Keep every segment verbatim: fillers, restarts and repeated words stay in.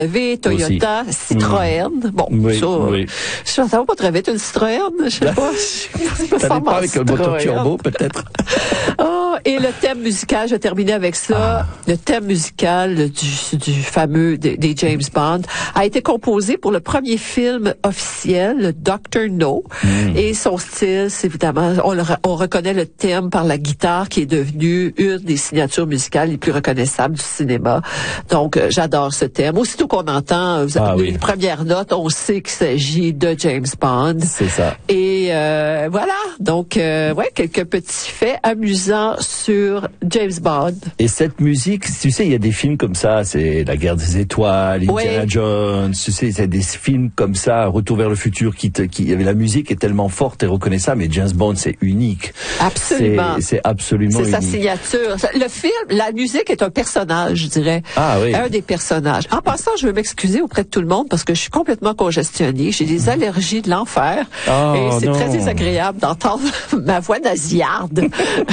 V, Toyota, aussi. Citroën. Mm. Bon, oui, ça, oui. ça, ça va pas très vite, une Citroën, je sais pas. Ça dépend avec un moteur turbo, peut-être. Oh, et le thème musical, je vais terminer avec ça. Ah. Le thème musical du, du fameux des, des James Bond a été composé pour le premier film officiel, le docteur No. Mm. Et son style, c'est évidemment, on, le, on reconnaît le thème par la guitare qui est devenue une des signatures musicales les plus reconnaissables du cinéma. Donc, euh, j'adore ce thème. Aussitôt qu'on entend ah, les oui. premières notes, on sait qu'il s'agit de James Bond. C'est ça. Et euh, voilà. Donc, euh, ouais, quelques petits faits amusants sur James Bond. Et cette musique, tu sais, il y a des films comme ça, c'est La Guerre des Étoiles, Indiana oui. Jones, tu sais, c'est des films comme ça, Retour vers le futur, qui, te, qui, la musique est tellement forte et reconnaissable, mais James Bond, c'est unique. Absolument. C'est, c'est absolument c'est unique. C'est sa signature. Le film, la musique est un personnage, je dirais. Ah oui. Un des personnages. En passant, je veux m'excuser auprès de tout le monde parce que je suis complètement congestionnée. J'ai des allergies de l'enfer. Oh, et c'est non. très désagréable d'entendre ma voix nasillarde.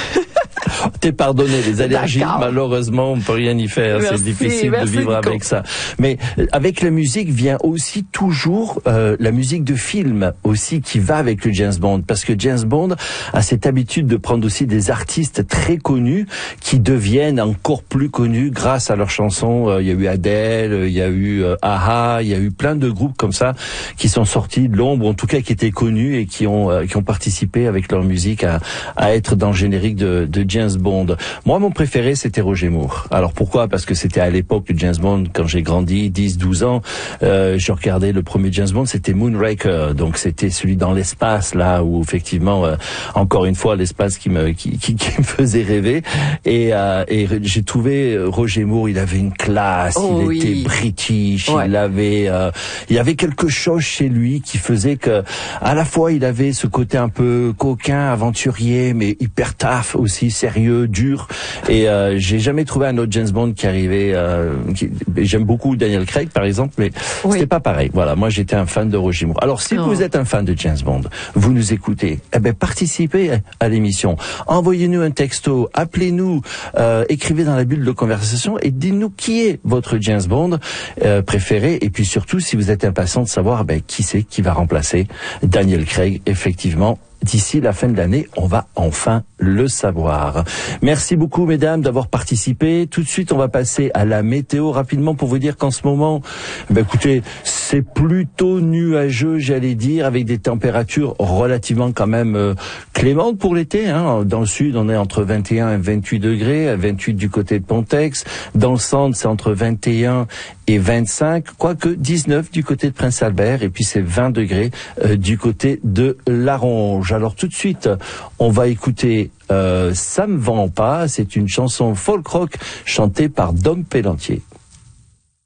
T'es pardonné, les allergies, D'accord. malheureusement, on peut rien y faire. Merci, c'est difficile merci, de vivre Nico. avec ça. Mais avec la musique vient aussi toujours euh, la musique de film aussi qui va avec le James Bond, parce que James Bond a cette habitude de prendre aussi des artistes très connus qui deviennent encore plus connus grâce à leurs chansons. Euh, il y a eu Adele, il y a eu euh, A-ha, il y a eu plein de groupes comme ça qui sont sortis de l'ombre, en tout cas qui étaient connus et qui ont euh, qui ont participé avec leur musique à, à être dans le générique de, de James Bond. Moi, mon préféré, c'était Roger Moore. Alors pourquoi ? Parce que c'était à l'époque de James Bond, quand j'ai grandi, dix, douze ans, euh, je regardais le premier James Bond, c'était Moonraker. Donc c'était celui dans l'espace, là où effectivement, euh, encore une fois, l'espace qui me qui, qui, qui me faisait rêver. Et, euh, et j'ai trouvé Roger Moore, il avait une classe, oh, il oui. était british, ouais. il avait euh, il y avait quelque chose chez lui qui faisait que, à la fois, il avait ce côté un peu coquin, aventurier, mais hyper tough aussi, sérieux, dur. Et euh, j'ai jamais trouvé un autre James Bond qui arrivait. Euh, qui, j'aime beaucoup Daniel Craig, par exemple, mais oui. c'était pas pareil. Voilà, moi j'étais un fan de Roger Moore. Alors si oh. vous êtes un fan de James Bond, vous nous écoutez, eh ben participez à l'émission. Envoyez-nous un texto, appelez-nous, euh, écrivez dans la bulle de conversation et dites-nous qui est votre James Bond euh, préféré. Et puis surtout, si vous êtes impatient de savoir, ben qui c'est qui va remplacer Daniel Craig, effectivement. D'ici la fin de l'année, on va enfin le savoir. Merci beaucoup, mesdames, d'avoir participé. Tout de suite, on va passer à la météo rapidement pour vous dire qu'en ce moment, ben écoutez, c'est plutôt nuageux, j'allais dire, avec des températures relativement quand même euh, clémentes pour l'été. Hein. Dans le sud, on est entre vingt et un et vingt-huit degrés, vingt-huit du côté de Pontex. Dans le centre, c'est entre vingt et un et vingt-cinq, quoique dix-neuf du côté de Prince-Albert, et puis c'est vingt degrés euh, du côté de Laronge. Alors tout de suite, on va écouter euh, Ça me vend pas, c'est une chanson folk rock chantée par Dom Pellentier.